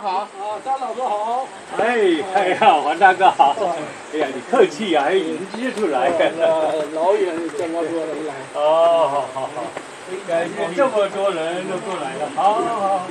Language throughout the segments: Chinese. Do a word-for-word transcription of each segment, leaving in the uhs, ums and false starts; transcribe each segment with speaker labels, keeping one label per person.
Speaker 1: 好。啊，张老师好。
Speaker 2: 哎，哎呀，黄大哥好。哎呀，你客气啊，还迎接出来。
Speaker 1: 老远这么多人来。
Speaker 2: 哦，好好好。感谢这么多人都过来了，好好好。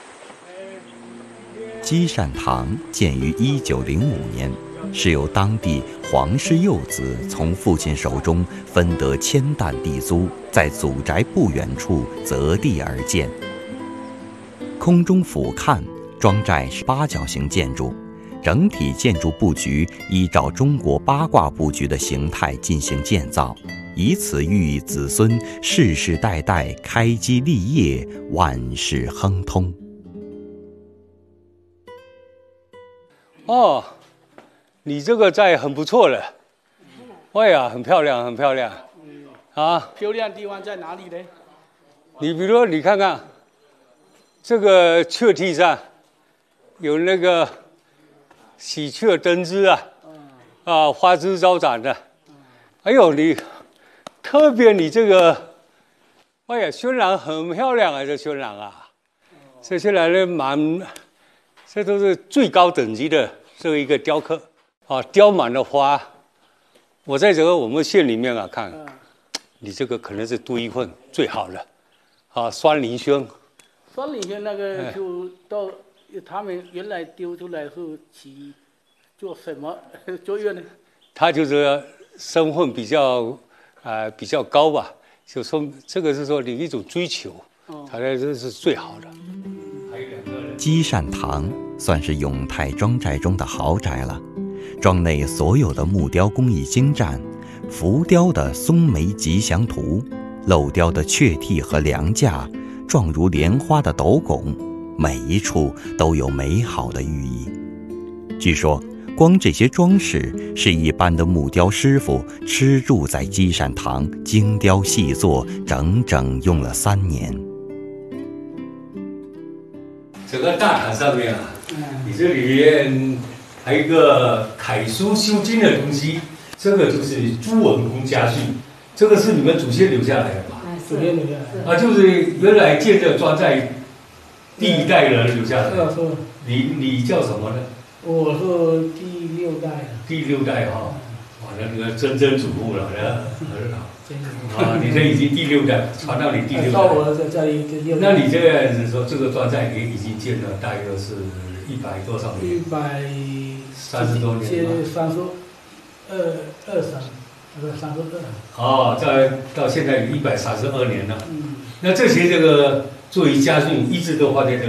Speaker 3: 积善堂建于一九零五年，是由当地黄氏幼子从父亲手中分得千担地租，在祖宅不远处择地而建。空中俯瞰，庄寨是八角形建筑，整体建筑布局依照中国八卦布局的形态进行建造，以此寓意子孙世世代代开基立业，万事亨通。
Speaker 2: 哦，你这个寨很不错了，哎呀，很漂亮，很漂亮，啊，
Speaker 1: 漂亮地方在哪里呢？
Speaker 2: 你比如说，你看看这个雀梯上有那个喜鹊登枝啊，啊，花枝招展的，哎呦，你特别你这个，哎呀，渲染很漂亮啊，这渲染啊，这渲染的蛮，这都是最高等级的。这一个雕刻啊，雕满了花。我在这个我们县里面啊看，嗯、你这个可能是独一份最好的啊，酸林轩。
Speaker 1: 酸林轩那个就到、嗯、他们原来丢出来是起做什么作用呢？
Speaker 2: 他就是身份比较啊、呃、比较高吧，就说这个是说你一种追求，他这是最好的。还有两个人。
Speaker 3: 积善堂算是永泰庄寨中的豪宅了，庄内所有的木雕工艺精湛，浮雕的松梅吉祥图，镂雕的雀替和梁架，状如莲花的斗拱，每一处都有美好的寓意。据说光这些装饰是一般的木雕师傅吃住在积善堂精雕细作，整整用了三年。
Speaker 2: 整个大堂上面啊，你这里面还有一个楷书修经的东西，这个就是朱文公家训，这个是你们祖先留下来的吧？
Speaker 1: 祖先留下来的啊，
Speaker 2: 就是原来建这庄寨第一代人留下来的。
Speaker 1: 是
Speaker 2: 你你叫什么呢？
Speaker 1: 我是第六代。第
Speaker 2: 六代哈、哦，哇，那个曾曾祖父了，很好。啊，你这已经第六代，传到你第六代。
Speaker 1: 到我在这里第六代。
Speaker 2: 那你这个是说这个庄寨也已经建了大约是一百多少年？
Speaker 1: 一百
Speaker 2: 三十多年。
Speaker 1: 三十二二三，那个三十二。
Speaker 2: 哦，在到现在一百三十二年了。嗯。那这些这个作为家训一直都放在这个。